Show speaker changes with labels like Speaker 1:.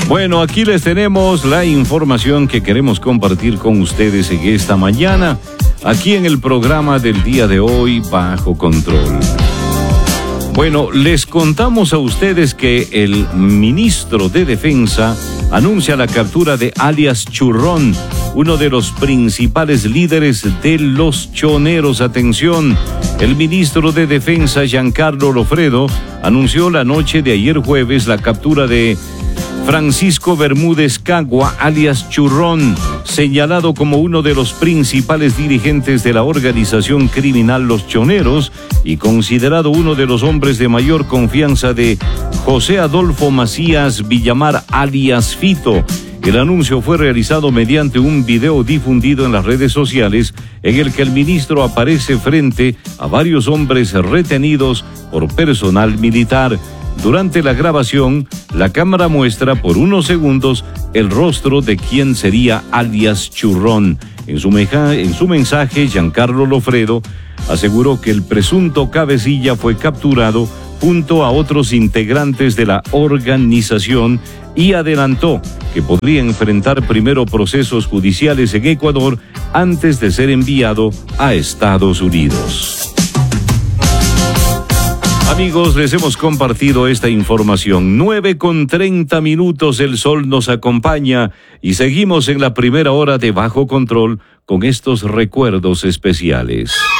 Speaker 1: Bueno, aquí les tenemos la información que queremos compartir con ustedes en esta mañana, aquí en el programa del día de hoy, Bajo Control. Bueno, les contamos a ustedes que el ministro de Defensa anuncia la captura de alias Churrón, uno de los principales líderes de los choneros. Atención, el ministro de Defensa, Giancarlo Lofredo, anunció la noche de ayer jueves la captura de Francisco Bermúdez Cagua, alias Churrón, señalado como uno de los principales dirigentes de la organización criminal Los Choneros y considerado uno de los hombres de mayor confianza de José Adolfo Macías Villamar, alias Fito. El anuncio fue realizado mediante un video difundido en las redes sociales en el que el ministro aparece frente a varios hombres retenidos por personal militar. Durante la grabación, la cámara muestra por unos segundos el rostro de quien sería alias Churrón. En su mensaje, Giancarlo Lofredo aseguró que el presunto cabecilla fue capturado junto a otros integrantes de la organización y adelantó que podría enfrentar primero procesos judiciales en Ecuador antes de ser enviado a Estados Unidos. Amigos, les hemos compartido esta información. 9:30, el sol nos acompaña y seguimos en la primera hora de Bajo Control con estos recuerdos especiales.